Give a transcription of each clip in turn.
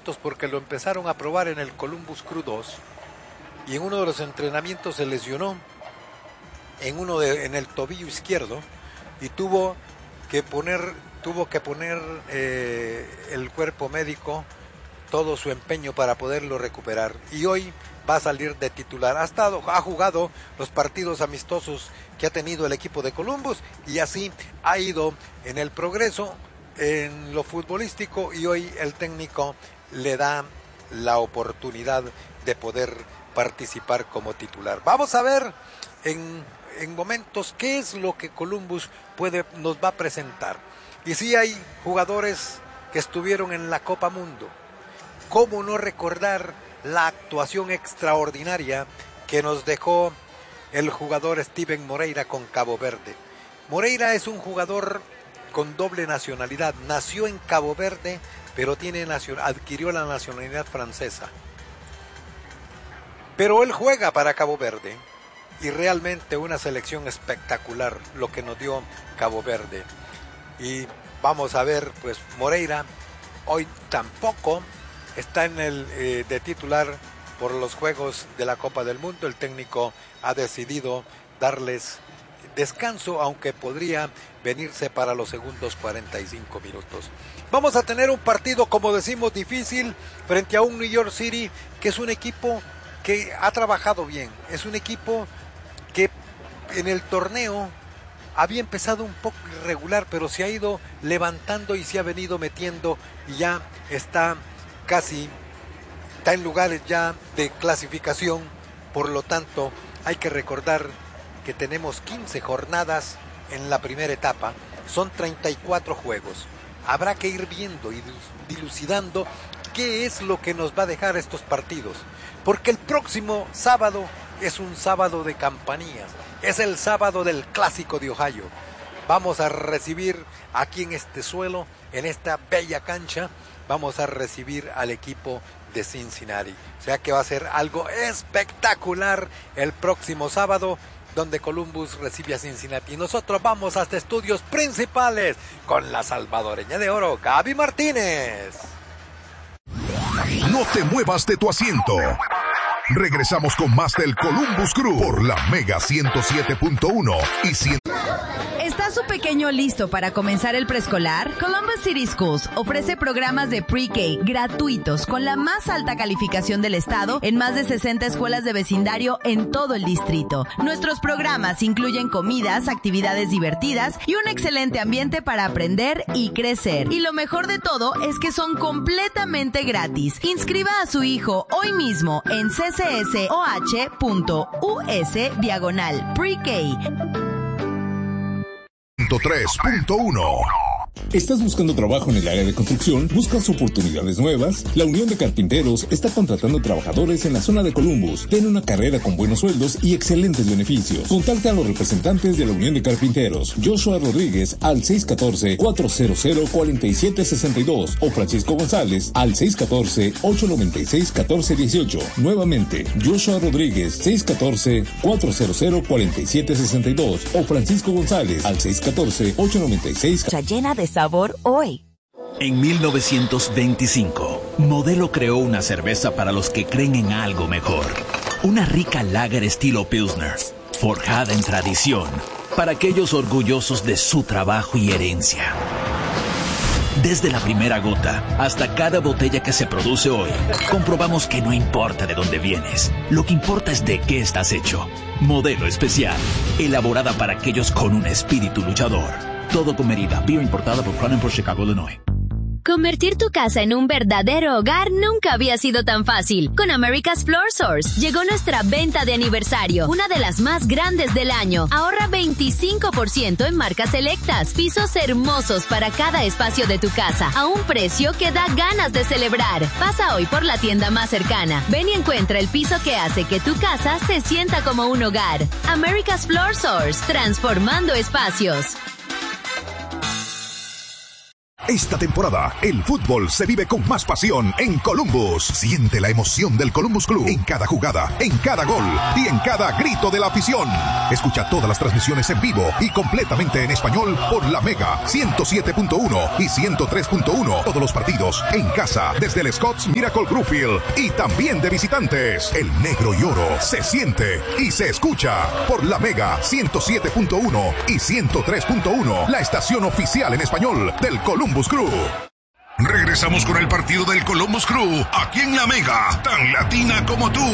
entrenamientos porque lo empezaron a probar en el Columbus Crew 2 y en uno de los entrenamientos se lesionó en el tobillo izquierdo y tuvo que poner el cuerpo médico todo su empeño para poderlo recuperar y hoy va a salir de titular. Ha jugado los partidos amistosos que ha tenido el equipo de Columbus y así ha ido en el progreso en lo futbolístico y hoy el técnico le da la oportunidad de poder participar como titular. Vamos a ver en momentos qué es lo que Columbus nos va a presentar. Y sí hay jugadores que estuvieron en la Copa Mundo. ¿Cómo no recordar la actuación extraordinaria que nos dejó el jugador Steven Moreira con Cabo Verde? Moreira es un jugador con doble nacionalidad. Nació en Cabo Verde, pero adquirió la nacionalidad francesa. Pero él juega para Cabo Verde y realmente una selección espectacular lo que nos dio Cabo Verde. Y vamos a ver, pues Moreira hoy tampoco está en de titular por los Juegos de la Copa del Mundo. El técnico ha decidido darles descanso, aunque podría venirse para los segundos 45 minutos. Vamos a tener un partido, como decimos, difícil frente a un New York City, que es un equipo que ha trabajado bien. Es un equipo que en el torneo había empezado un poco irregular, pero se ha ido levantando y se ha venido metiendo y ya está en lugares ya de clasificación. Por lo tanto, hay que recordar que tenemos 15 jornadas en la primera etapa, son 34 juegos. Habrá que ir viendo y dilucidando qué es lo que nos va a dejar estos partidos, porque el próximo sábado es un sábado de campanías, es el sábado del Clásico de Ohio. Vamos a recibir aquí en este suelo, en esta bella cancha, vamos a recibir al equipo de Cincinnati. O sea que va a ser algo espectacular el próximo sábado, donde Columbus recibe a Cincinnati. Y nosotros vamos hasta estudios principales con la salvadoreña de oro, Gaby Martínez. No te muevas de tu asiento. Regresamos con más del Columbus Crew por la Mega 107.1 y 100. ¿Está su pequeño listo para comenzar el preescolar? Columbus City Schools ofrece programas de pre-K gratuitos con la más alta calificación del estado en más de 60 escuelas de vecindario en todo el distrito. Nuestros programas incluyen comidas, actividades divertidas y un excelente ambiente para aprender y crecer. Y lo mejor de todo es que son completamente gratis. Inscriba a su hijo hoy mismo en ccsoh.us/pre-K. 3.1. ¿Estás buscando trabajo en el área de construcción? ¿Buscas oportunidades nuevas? La Unión de Carpinteros está contratando trabajadores en la zona de Columbus. Tiene una carrera con buenos sueldos y excelentes beneficios. Contacta a los representantes de la Unión de Carpinteros. Joshua Rodríguez al 614-400-4762 o Francisco González al 614-896-1418. Nuevamente, Joshua Rodríguez 614-400-4762 o Francisco González al 614-896. Llena de sabor hoy. En 1925, Modelo creó una cerveza para los que creen en algo mejor. Una rica lager estilo Pilsner, forjada en tradición, para aquellos orgullosos de su trabajo y herencia. Desde la primera gota hasta cada botella que se produce hoy, comprobamos que no importa de dónde vienes, lo que importa es de qué estás hecho. Modelo especial, elaborada para aquellos con un espíritu luchador. Todo con medida. Beer importada por Crown por Chicago, Illinois. Convertir tu casa en un verdadero hogar nunca había sido tan fácil. Con America's Floor Source llegó nuestra venta de aniversario, una de las más grandes del año. Ahorra 25% en marcas selectas, pisos hermosos para cada espacio de tu casa, a un precio que da ganas de celebrar. Pasa hoy por la tienda más cercana. Ven y encuentra el piso que hace que tu casa se sienta como un hogar. America's Floor Source, transformando espacios. Esta temporada, el fútbol se vive con más pasión en Columbus. Siente la emoción del Columbus Crew en cada jugada, en cada gol y en cada grito de la afición. Escucha todas las transmisiones en vivo y completamente en español por la Mega 107.1 y 103.1. Todos los partidos en casa desde el Scotts Miracle Grove y también de visitantes. El negro y oro se siente y se escucha por la Mega 107.1 y 103.1, la estación oficial en español del Columbus Crew. Regresamos con el partido del Columbus Crew, aquí en la Mega, tan latina como tú.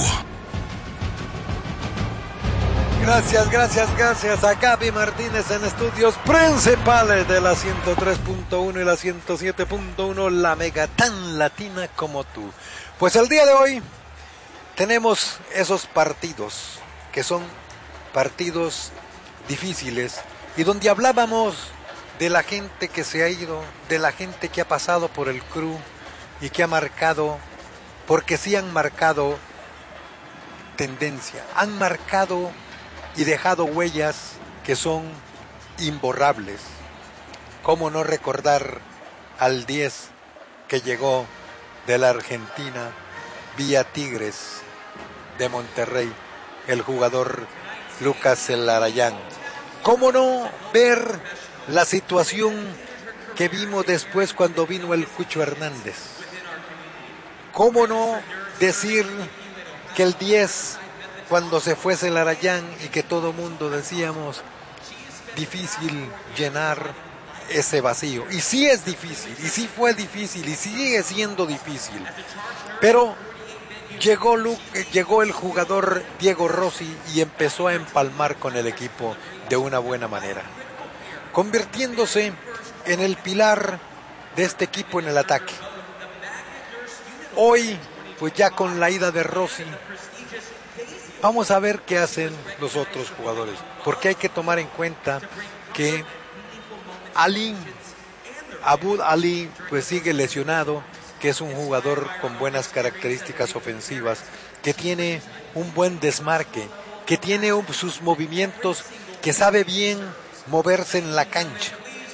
Gracias a Gaby Martínez en estudios principales de la 103.1 y la 107.1, la Mega, tan latina como tú. Pues el día de hoy tenemos esos partidos que son partidos difíciles y donde hablábamos de la gente que se ha ido, de la gente que ha pasado por el Crew y que ha marcado, porque sí han marcado tendencia, han marcado y dejado huellas que son imborrables. ¿Cómo no recordar al 10 que llegó de la Argentina vía Tigres de Monterrey, el jugador Lucas Zelarayán? ¿Cómo no ver la situación que vimos después cuando vino el Cucho Hernández? ¿Cómo no decir que el 10, cuando se fue Zelarayán y que todo mundo decíamos, difícil llenar ese vacío? Y sí es difícil, y sí fue difícil, y sigue siendo difícil. Pero llegó el jugador Diego Rossi y empezó a empalmar con el equipo de una buena manera, convirtiéndose en el pilar de este equipo en el ataque. Hoy, pues ya con la ida de Rossi, vamos a ver qué hacen los otros jugadores, porque hay que tomar en cuenta que Abud Ali pues sigue lesionado, que es un jugador con buenas características ofensivas, que tiene un buen desmarque, que tiene sus movimientos, que sabe bien moverse en la cancha.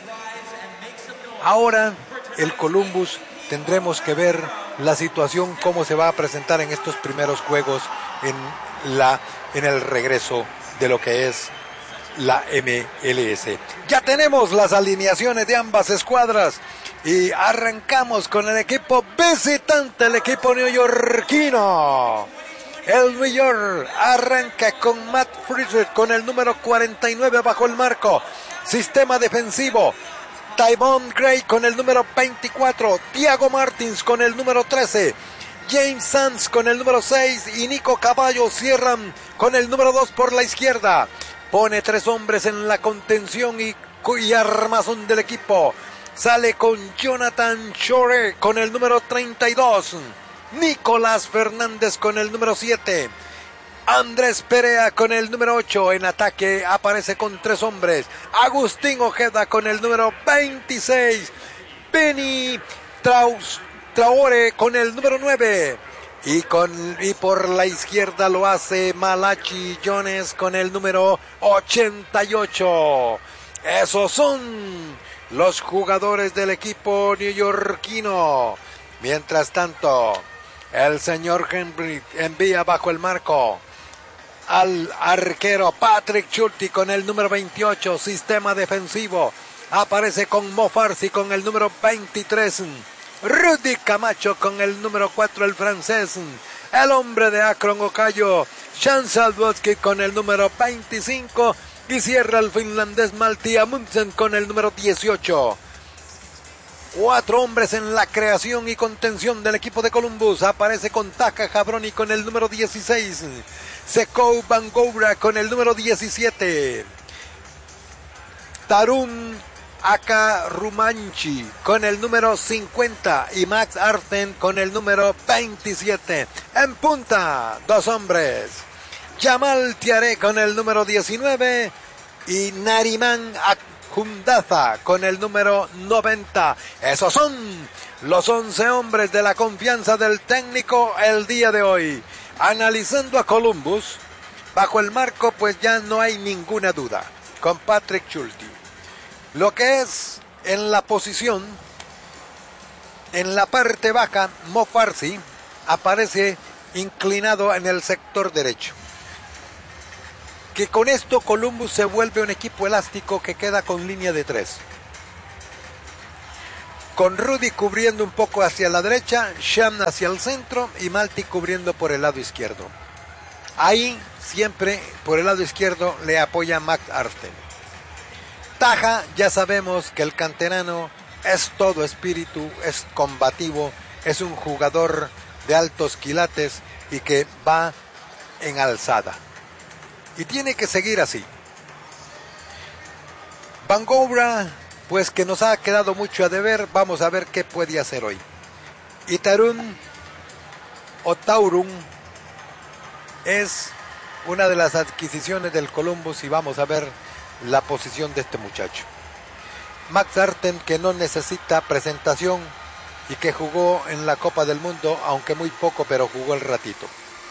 Ahora el Columbus tendremos que ver la situación, cómo se va a presentar en estos primeros juegos en el regreso de lo que es la MLS. Ya tenemos las alineaciones de ambas escuadras y arrancamos con el equipo visitante, el equipo neoyorquino. El New York arranca con Matt Fraser con el número 49 bajo el marco. Sistema defensivo: Tyvon Gray con el número 24, Thiago Martins con el número 13, James Sands con el número 6 y Nico Caballo cierran con el número 2 por la izquierda. Pone 3 hombres en la contención y armazón del equipo. Sale con Jonathan Shore con el número 32. Nicolás Fernández con el número 7. Andrés Perea con el número 8. En ataque aparece con 3 hombres. Agustín Ojeda con el número 26. Benny Traore con el número 9. Y por la izquierda lo hace Malachi Jones con el número 88. Esos son los jugadores del equipo neoyorquino. Mientras tanto, el señor Henry envía bajo el marco al arquero Patrick Schulte con el número 28, sistema defensivo. Aparece con Mo Farsi con el número 23. Rudy Camacho con el número 4, el francés. El hombre de Akron, Ohio, Sean Salvotsky con el número 25. Y cierra el finlandés Malti Amundsen con el número 18. 4 hombres en la creación y contención del equipo de Columbus. Aparece con Taka Jabroni con el número 16. Sekou Bangoura con el número 17. Tarun Akarumanchi con el número 50. Y Max Arten con el número 27. En punta, 2 hombres. Jamal Tiare con el número 19 y Nariman Hundaza con el número 90. Esos son los 11 hombres de la confianza del técnico el día de hoy. Analizando a Columbus, bajo el marco pues ya no hay ninguna duda con Patrick Schulte. Lo que es En la posición, en la parte baja, Mo Farsi aparece inclinado en el sector derecho. Que con esto Columbus se vuelve un equipo elástico que queda con línea de 3. Con Rudy cubriendo un poco hacia la derecha, Sham hacia el centro y Malti cubriendo por el lado izquierdo. Ahí siempre por el lado izquierdo le apoya Max Arsten. Taja, ya sabemos que el canterano es todo espíritu, es combativo, es un jugador de altos quilates y que va en alzada. Y tiene que seguir así. Bangoura, pues que nos ha quedado mucho a deber, vamos a ver qué puede hacer hoy. Itarun Otaurun es una de las adquisiciones del Columbus y vamos a ver la posición de este muchacho. Max Arten, que no necesita presentación y que jugó en la Copa del Mundo, aunque muy poco, pero jugó el ratito.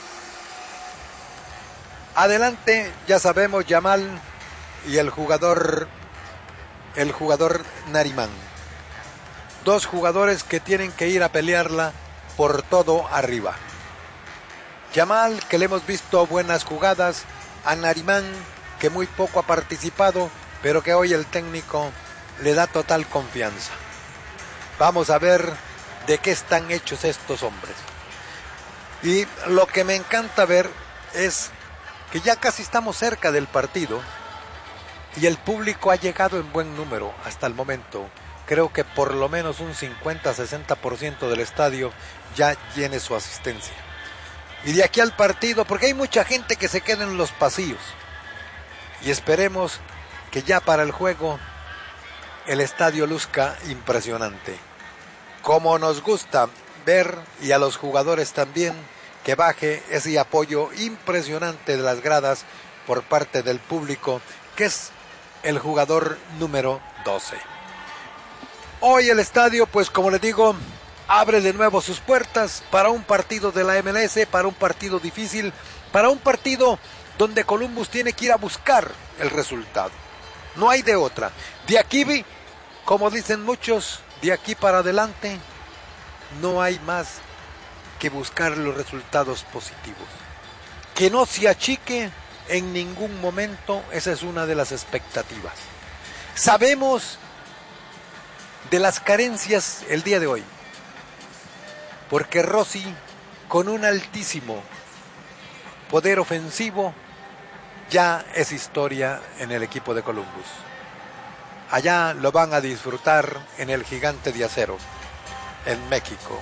Adelante, ya sabemos, Yamal y el jugador Narimán. Dos jugadores que tienen que ir a pelearla por todo arriba. Yamal, que le hemos visto buenas jugadas, a Narimán, que muy poco ha participado, pero que hoy el técnico le da total confianza. Vamos a ver de qué están hechos estos hombres. Y lo que me encanta ver es que ya casi estamos cerca del partido y el público ha llegado en buen número hasta el momento. Creo que por lo menos un 50-60% del estadio ya tiene su asistencia. Y de aquí al partido, porque hay mucha gente que se queda en los pasillos. Y esperemos que ya para el juego el estadio luzca impresionante. Como nos gusta ver, y a los jugadores también, que baje ese apoyo impresionante de las gradas por parte del público, que es el jugador número 12. Hoy el estadio, pues como les digo, abre de nuevo sus puertas para un partido de la MLS, para un partido difícil, para un partido donde Columbus tiene que ir a buscar el resultado. No hay de otra. De aquí, como dicen muchos, de aquí para adelante, no hay más que buscar los resultados positivos. Que no se achique en ningún momento, esa es una de las expectativas. Sabemos de las carencias el día de hoy, porque Rossi, con un altísimo poder ofensivo, ya es historia en el equipo de Columbus. Allá lo van a disfrutar en el Gigante de Acero, en México.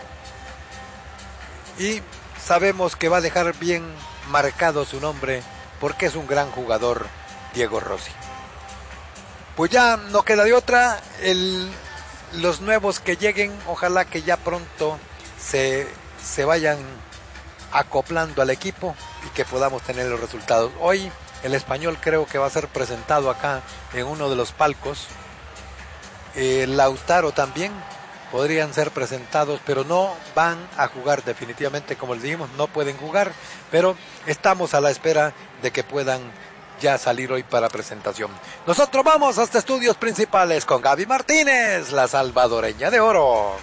Y sabemos que va a dejar bien marcado su nombre, porque es un gran jugador, Diego Rossi. Pues ya no queda de otra, los nuevos que lleguen, ojalá que ya pronto se vayan acoplando al equipo y que podamos tener los resultados. Hoy el Español creo que va a ser presentado acá en uno de los palcos. Lautaro también podrían ser presentados, pero no van a jugar definitivamente, como les dijimos, no pueden jugar, pero estamos a la espera de que puedan ya salir hoy para presentación. Nosotros vamos hasta estudios principales con Gaby Martínez, la salvadoreña de oro.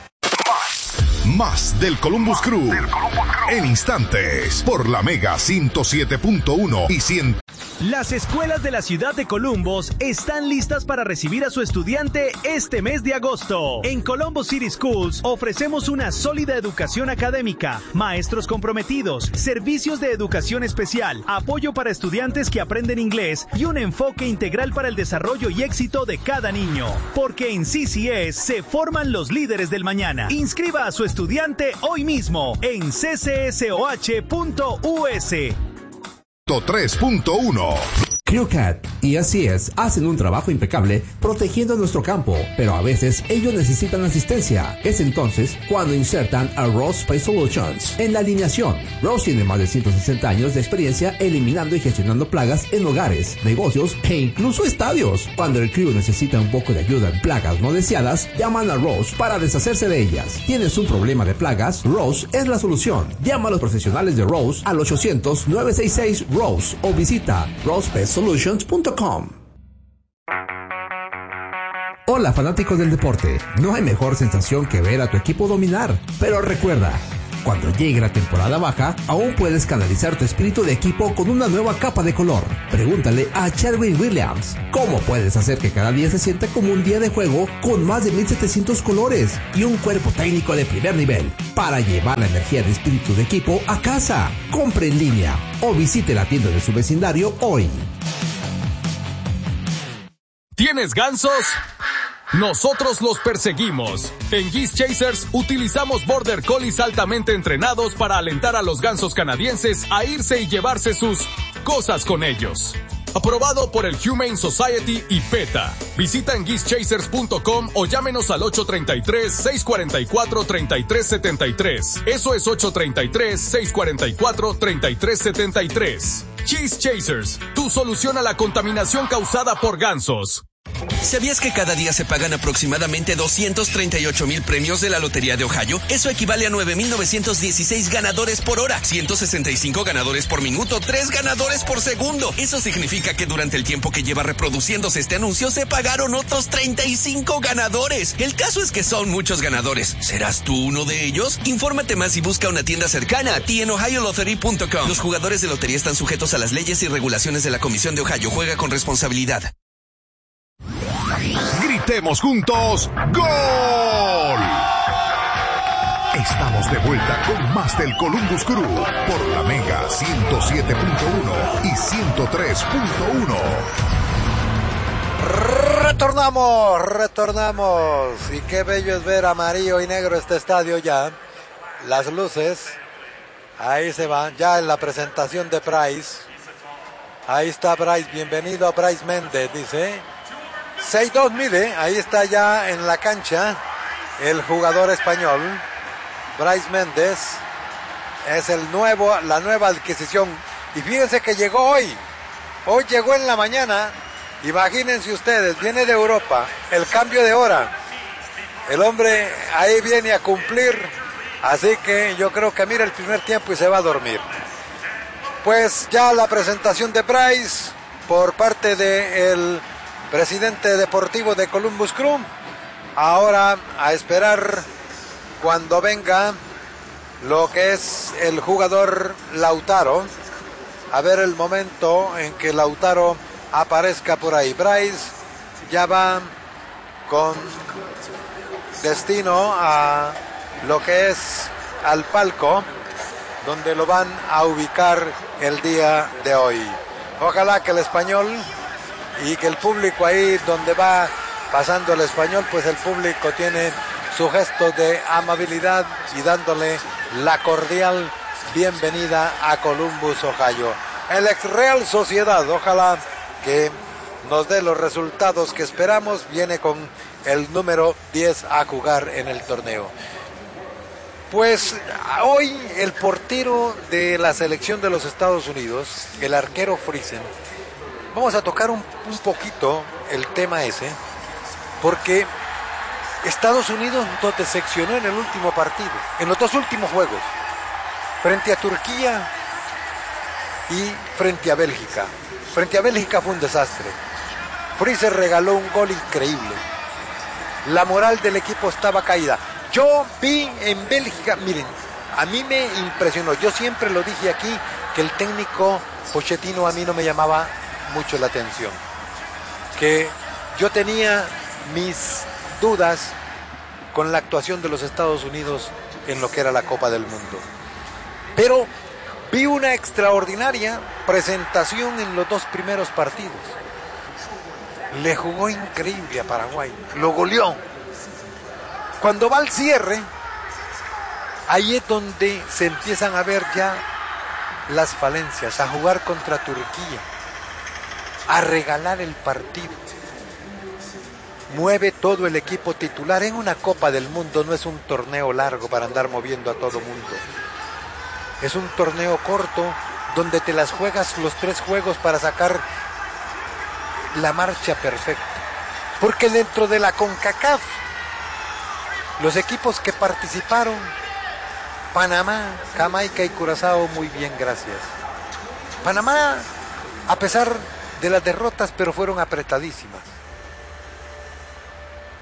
Más del Columbus Crew en instantes por la Mega 107.1 y 100. Las escuelas de la ciudad de Columbus están listas para recibir a su estudiante este mes de agosto. En Columbus City Schools ofrecemos una sólida educación académica, maestros comprometidos, servicios de educación especial, apoyo para estudiantes que aprenden inglés y un enfoque integral para el desarrollo y éxito de cada niño. Porque en CCS se forman los líderes del mañana. Inscriba a su estudiante hoy mismo en ccsoh.us. 3.1. ClearCat y ACS hacen un trabajo impecable protegiendo nuestro campo, pero a veces ellos necesitan asistencia. Es entonces cuando insertan a Rose Pest Solutions en la alineación. Rose tiene más de 160 años de experiencia eliminando y gestionando plagas en hogares, negocios e incluso estadios. Cuando el crew necesita un poco de ayuda en plagas no deseadas, llaman a Rose para deshacerse de ellas. ¿Tienes un problema de plagas? Rose es la solución. Llama a los profesionales de Rose al 800-966-ROSE o visita rosepestsolutions.com. Hola fanáticos del deporte, no hay mejor sensación que ver a tu equipo dominar, pero recuerda, cuando llegue la temporada baja, aún puedes canalizar tu espíritu de equipo con una nueva capa de color. Pregúntale a Chadwick Williams, ¿cómo puedes hacer que cada día se sienta como un día de juego con más de 1700 colores y un cuerpo técnico de primer nivel para llevar la energía de espíritu de equipo a casa? Compre en línea o visite la tienda de su vecindario hoy. ¿Tienes gansos? Nosotros los perseguimos. En Geese Chasers utilizamos Border Collies altamente entrenados para alentar a los gansos canadienses a irse y llevarse sus cosas con ellos. Aprobado por el Humane Society y PETA. Visita en geesechasers.com o llámenos al 833-644-3373. Eso es 833-644-3373. Geese Chasers, tu solución a la contaminación causada por gansos. ¿Sabías que cada día se pagan aproximadamente 238,000 premios de la Lotería de Ohio? Eso equivale a 9,916 ganadores por hora, 165 ganadores por minuto, 3 ganadores por segundo. Eso significa que durante el tiempo que lleva reproduciéndose este anuncio se pagaron otros 35 ganadores. El caso es que son muchos ganadores. ¿Serás tú uno de ellos? Infórmate más y busca una tienda cercana a ti en ohiolottery.com. Los jugadores de lotería están sujetos a las leyes y regulaciones de la Comisión de Ohio. Juega con responsabilidad. Gritemos juntos, ¡gol! Estamos de vuelta con más del Columbus Crew por la Mega 107.1 y 103.1. Retornamos. Y qué bello es ver amarillo y negro este estadio ya. Las luces, ahí se van, ya en la presentación de Bryce. Ahí está Bryce, bienvenido a Bryce Méndez, dice. 6'2" mide, ahí está ya en la cancha el jugador español. Bryce Méndez es la nueva adquisición. Y fíjense que llegó hoy llegó en la mañana. Imagínense ustedes, viene de Europa, el cambio de hora. El hombre ahí viene a cumplir, así que yo creo que mira el primer tiempo y se va a dormir. Pues ya la presentación de Bryce por parte del presidente deportivo de Columbus Crew. Ahora a esperar cuando venga lo que es el jugador Lautaro. A ver el momento en que Lautaro aparezca por ahí. Bryce ya va con destino a lo que es al palco donde lo van a ubicar el día de hoy. Ojalá que el español y que el público ahí donde va pasando el español, pues el público tiene su gesto de amabilidad y dándole la cordial bienvenida a Columbus, Ohio. El ex Real Sociedad, ojalá que nos dé los resultados que esperamos, viene con el número 10 a jugar en el torneo. Pues hoy el portero de la selección de los Estados Unidos, el arquero Friesen, vamos a tocar un poquito el tema ese, porque Estados Unidos nos decepcionó en el último partido, en los dos últimos juegos, frente a Turquía y frente a Bélgica. Frente a Bélgica fue un desastre. Friesen regaló un gol increíble. La moral del equipo estaba caída. Yo vi en Bélgica, miren, a mí me impresionó. Yo siempre lo dije aquí, que el técnico Pochettino a mí no me llamaba mucho la atención, que yo tenía mis dudas con la actuación de los Estados Unidos en lo que era la Copa del Mundo, pero vi una extraordinaria presentación en los dos primeros partidos. Le jugó increíble a Paraguay, lo goleó. Cuando va al cierre, ahí es donde se empiezan a ver ya las falencias, a jugar contra Turquía, a regalar el partido. Mueve todo el equipo titular. En una Copa del Mundo no es un torneo largo para andar moviendo a todo mundo. Es un torneo corto donde te las juegas los 3 juegos para sacar la marcha perfecta. Porque dentro de la CONCACAF, los equipos que participaron, Panamá, Jamaica y Curazao, muy bien, gracias. Panamá, a pesar de las derrotas, pero fueron apretadísimas.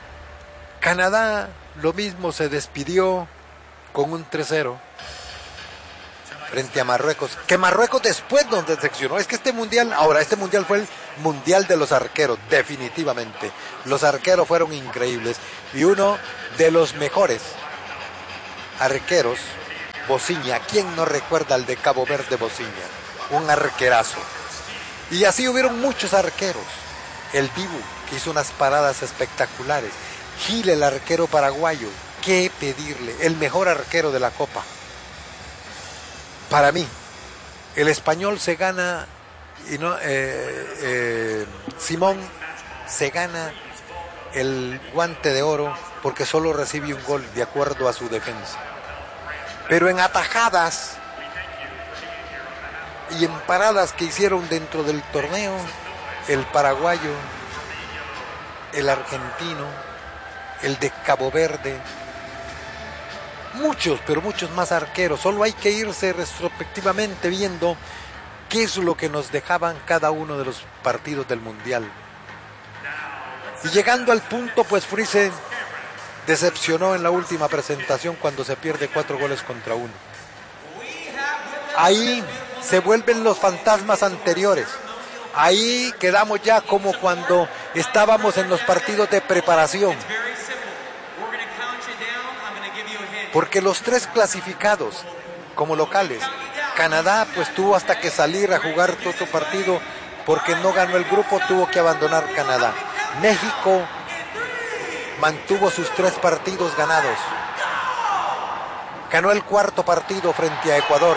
Canadá lo mismo, se despidió con un 3-0 frente a Marruecos, que Marruecos después nos decepcionó. Es que este mundial fue el mundial de los arqueros, definitivamente. Los arqueros fueron increíbles, y uno de los mejores arqueros, Bociña. ¿Quién no recuerda al de Cabo Verde, Bociña? Un arquerazo. Y así hubieron muchos arqueros. El Dibu, que hizo unas paradas espectaculares. Gil, el arquero paraguayo, qué pedirle, el mejor arquero de la Copa. Para mí, el español se gana, Simón se gana el guante de oro porque solo recibe un gol de acuerdo a su defensa. Pero en atajadas y en paradas que hicieron dentro del torneo, el paraguayo, el argentino, el de Cabo Verde, muchos, pero muchos más arqueros. Solo hay que irse retrospectivamente viendo qué es lo que nos dejaban cada uno de los partidos del Mundial. Y llegando al punto, pues Friese decepcionó en la última presentación cuando se pierde 4-1. Ahí se vuelven los fantasmas anteriores. Ahí quedamos ya como cuando estábamos en los partidos de preparación. Porque los 3 clasificados como locales, Canadá pues tuvo hasta que salir a jugar otro partido porque no ganó el grupo, tuvo que abandonar Canadá. México mantuvo sus 3 partidos ganados. Ganó el 4º partido frente a Ecuador.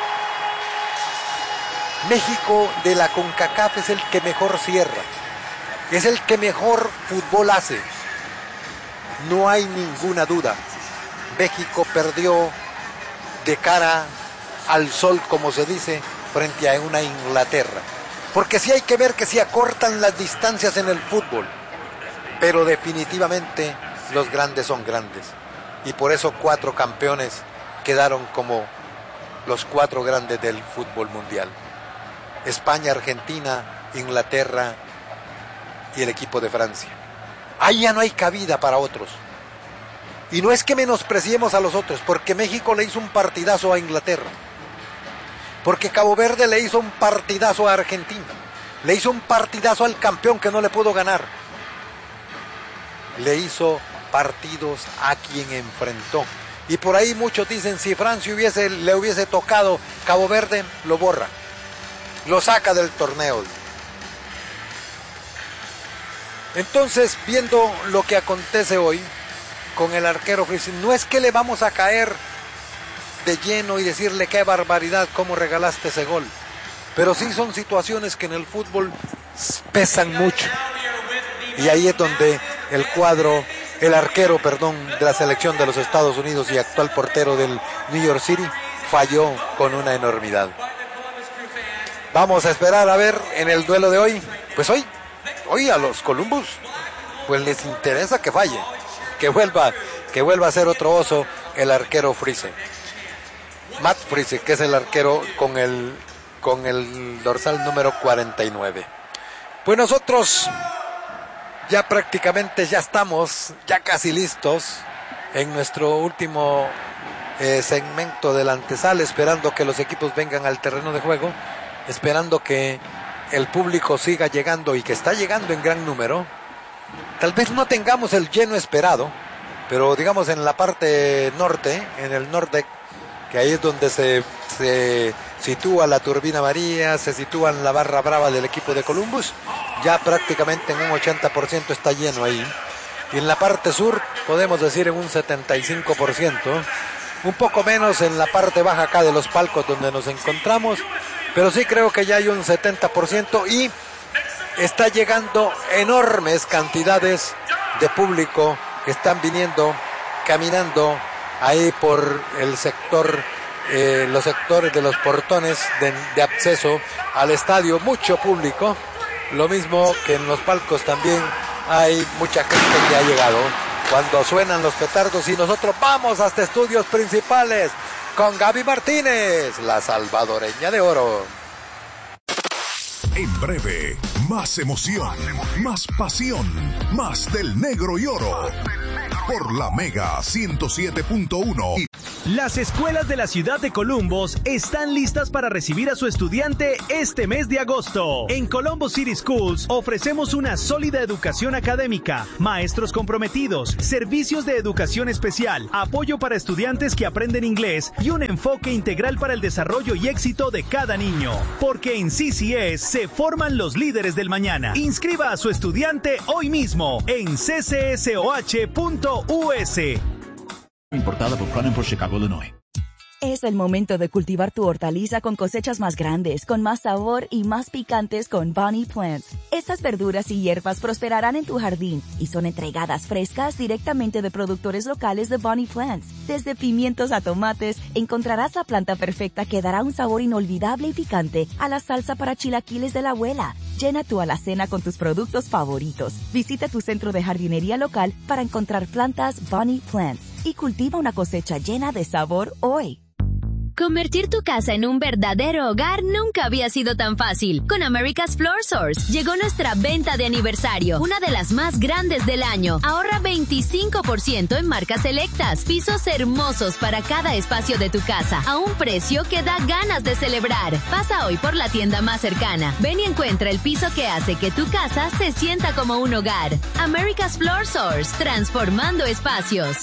México de la CONCACAF es el que mejor cierra. Es el que mejor fútbol hace. No hay ninguna duda. México perdió de cara al sol, como se dice, frente a una Inglaterra. Porque sí hay que ver que se acortan las distancias en el fútbol. Pero definitivamente los grandes son grandes. Y por eso 4 campeones quedaron como los 4 grandes del fútbol mundial. España, Argentina, Inglaterra y el equipo de Francia. Ahí ya no hay cabida para otros. Y no es que menospreciemos a los otros, porque México le hizo un partidazo a Inglaterra. Porque Cabo Verde le hizo un partidazo a Argentina. Le hizo un partidazo al campeón que no le pudo ganar. Le hizo partidos a quien enfrentó. Y por ahí muchos dicen, si Francia le hubiese tocado Cabo Verde, lo borra. Lo saca del torneo. Entonces, viendo lo que acontece hoy con el arquero Friese, no es que le vamos a caer de lleno y decirle qué barbaridad, cómo regalaste ese gol. Pero sí son situaciones que en el fútbol pesan mucho. Y ahí es donde el arquero de la selección de los Estados Unidos y actual portero del New York City falló con una enormidad. Vamos a esperar a ver en el duelo de hoy. Pues hoy a los Columbus pues les interesa que falle, que vuelva a ser otro oso el arquero Friese. Matt Friese, que es el arquero con el dorsal número 49. Pues nosotros ya prácticamente estamos ya casi listos en nuestro último segmento de la antesala, esperando que los equipos vengan al terreno de juego, esperando que el público siga llegando y que está llegando en gran número. Tal vez no tengamos el lleno esperado, pero digamos en la parte norte, en el norte, que ahí es donde se sitúa la Turbina María, se sitúa la barra brava del equipo de Columbus, ya prácticamente en un 80% está lleno ahí. Y en la parte sur podemos decir en un 75%, un poco menos en la parte baja acá de los palcos donde nos encontramos, pero sí creo que ya hay un 70% y está llegando enormes cantidades de público que están viniendo, caminando ahí por el sector, los sectores de los portones de acceso al estadio, mucho público, lo mismo que en los palcos también hay mucha gente que ha llegado cuando suenan los petardos y nosotros vamos hasta estudios principales con Gaby Martínez, la salvadoreña de oro. En breve, más emoción, más pasión, más del negro y oro. por la Mega 107.1. Las escuelas de la ciudad de Columbus están listas para recibir a su estudiante este mes de agosto. En Columbus City Schools ofrecemos una sólida educación académica, maestros comprometidos, servicios de educación especial, apoyo para estudiantes que aprenden inglés y un enfoque integral para el desarrollo y éxito de cada niño. Porque en CCS se forman los líderes del mañana. Inscriba a su estudiante hoy mismo en ccsoh.us. Importada por Cronenberg, Chicago, Illinois. Es el momento de cultivar tu hortaliza con cosechas más grandes, con más sabor y más picantes con Bonnie Plants. Estas verduras y hierbas prosperarán en tu jardín y son entregadas frescas directamente de productores locales de Bonnie Plants. Desde pimientos a tomates, encontrarás la planta perfecta que dará un sabor inolvidable y picante a la salsa para chilaquiles de la abuela. Llena tu alacena con tus productos favoritos. Visita tu centro de jardinería local para encontrar plantas Bonnie Plants y cultiva una cosecha llena de sabor hoy. Convertir tu casa en un verdadero hogar nunca había sido tan fácil. Con America's Floor Source llegó nuestra venta de aniversario, una de las más grandes del año. Ahorra 25% en marcas selectas, pisos hermosos para cada espacio de tu casa, a un precio que da ganas de celebrar. Pasa hoy por la tienda más cercana. Ven y encuentra el piso que hace que tu casa se sienta como un hogar. America's Floor Source, transformando espacios.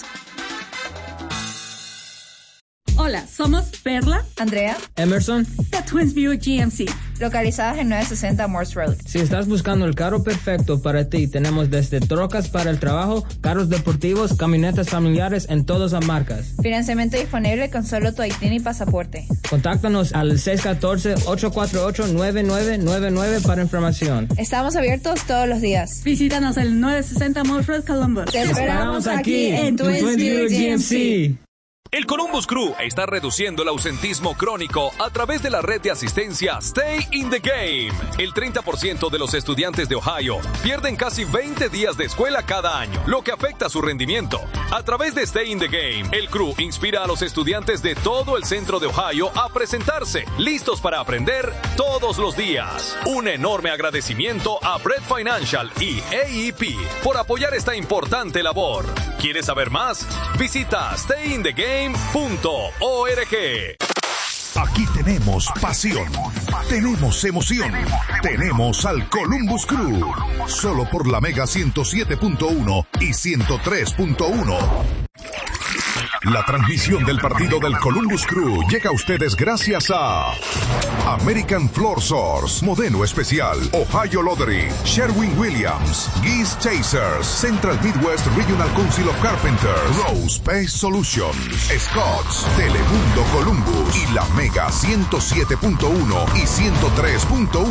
Hola, somos Perla, Andrea, Emerson, de Twins View GMC, localizadas en 960 Morse Road. Si estás buscando el carro perfecto para ti, tenemos desde trocas para el trabajo, carros deportivos, camionetas familiares en todas las marcas. Financiamiento disponible con solo tu ID y pasaporte. Contáctanos al 614-848-9999 para información. Estamos abiertos todos los días. Visítanos en 960 Morse Road, Columbus. Te esperamos aquí en Twins View GMC. El Columbus Crew está reduciendo el ausentismo crónico a través de la red de asistencia Stay in the Game. El 30% de los estudiantes de Ohio pierden casi 20 días de escuela cada año, lo que afecta su rendimiento. A través de Stay in the Game, el Crew inspira a los estudiantes de todo el centro de Ohio a presentarse, listos para aprender todos los días. Un enorme agradecimiento a Bread Financial y AEP por apoyar esta importante labor. ¿Quieres saber más? Visita stayinthegame.org. Aquí tenemos pasión, tenemos emoción, tenemos al Columbus Crew. Solo por la Mega 107.1 y 103.1. La transmisión del partido del Columbus Crew llega a ustedes gracias a American Floor Source, Modelo Especial, Ohio Lottery, Sherwin-Williams, Geese Chasers, Central Midwest Regional Council of Carpenters, Rose Pest Solutions, Scotts, Telemundo Columbus y la Mega 107.1 y 103.1.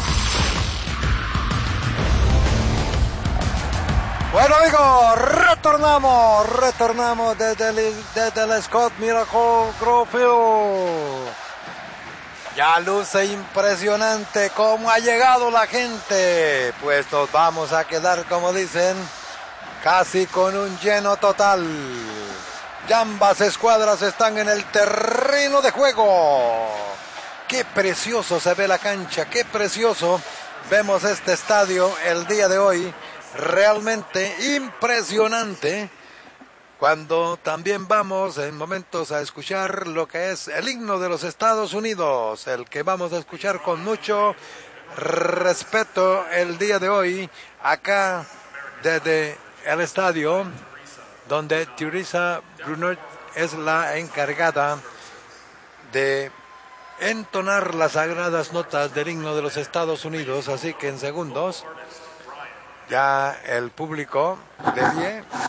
Bueno amigos, retornamos desde el Scott Miracle Grove. Ya luce impresionante cómo ha llegado la gente. Pues nos vamos a quedar, como dicen, casi con un lleno total. Ya ambas escuadras están en el terreno de juego. Qué precioso se ve la cancha, qué precioso vemos este estadio el día de hoy. Realmente impresionante, cuando también vamos en momentos a escuchar lo que es el himno de los Estados Unidos, el que vamos a escuchar con mucho respeto el día de hoy, acá desde el estadio, donde Teresa Brunner es la encargada de entonar las sagradas notas del himno de los Estados Unidos, así que en segundos ya el público de pie